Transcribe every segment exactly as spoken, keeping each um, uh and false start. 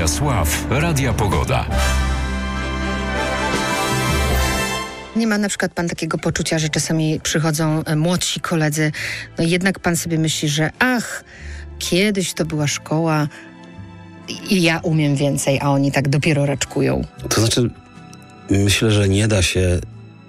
Aleja Sław, Radia Pogoda. Nie ma na przykład pan takiego poczucia, że czasami przychodzą młodsi koledzy, no jednak pan sobie myśli, że ach, kiedyś to była szkoła i ja umiem więcej, a oni tak dopiero raczkują. To znaczy, myślę, że nie da się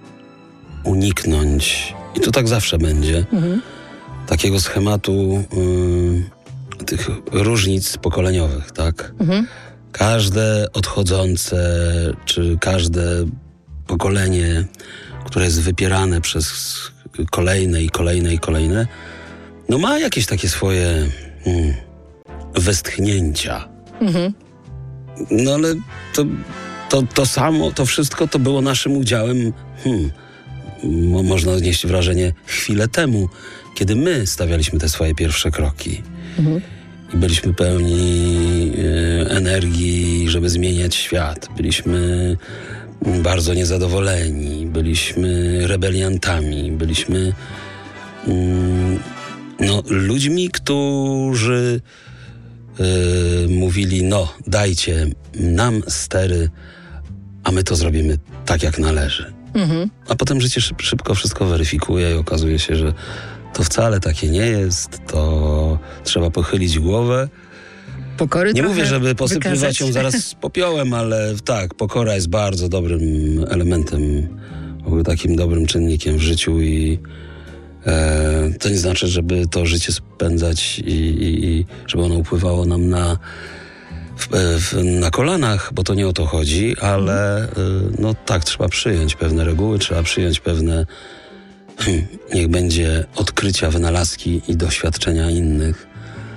uniknąć, i to tak zawsze będzie, mhm. takiego schematu y, tych różnic pokoleniowych, tak? Mhm. Każde odchodzące, czy każde pokolenie, które jest wypierane przez kolejne i kolejne i kolejne, no ma jakieś takie swoje mm, westchnięcia. Mhm. No ale to, to, to samo, to wszystko to było naszym udziałem, hmm, mo, można odnieść wrażenie, chwilę temu, kiedy my stawialiśmy te swoje pierwsze kroki. Mhm. I byliśmy pełni y, energii, żeby zmieniać świat. Byliśmy bardzo niezadowoleni, byliśmy rebeliantami, byliśmy mm, no, ludźmi, którzy y, mówili, no dajcie nam stery, a my to zrobimy tak, jak należy. Mhm. A potem życie szyb, szybko wszystko weryfikuje i okazuje się, że to wcale takie nie jest, to trzeba pochylić głowę. Pokory nie mówię, żeby posypywać wykazać. ją zaraz popiołem, ale tak, pokora jest bardzo dobrym elementem, w ogóle takim dobrym czynnikiem w życiu i e, to nie znaczy, żeby to życie spędzać i, i, i żeby ono upływało nam na, w, w, na kolanach, bo to nie o to chodzi, ale e, no tak, trzeba przyjąć pewne reguły, trzeba przyjąć pewne hmm, niech będzie odkrycia, wynalazki i doświadczenia innych.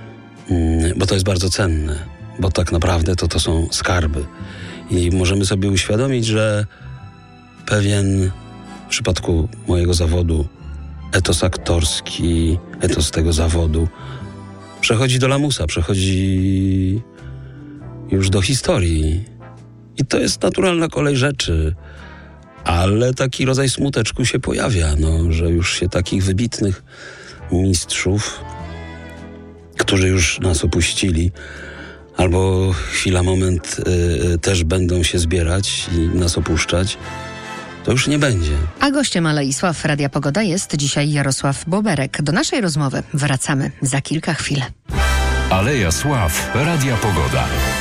Bo to jest bardzo cenne, bo tak naprawdę to, to są skarby. I możemy sobie uświadomić, że pewien, w przypadku mojego zawodu, etos aktorski, etos tego zawodu przechodzi do lamusa, przechodzi już do historii. I to jest naturalna kolej rzeczy, ale taki rodzaj smuteczku się pojawia, no, że już się takich wybitnych mistrzów, którzy już nas opuścili, albo chwila, moment y, też będą się zbierać i nas opuszczać, to już nie będzie. A gościem Alei Sław Radia Pogoda jest dzisiaj Jarosław Boberek. Do naszej rozmowy wracamy za kilka chwil. Aleja Sław, Radia Pogoda.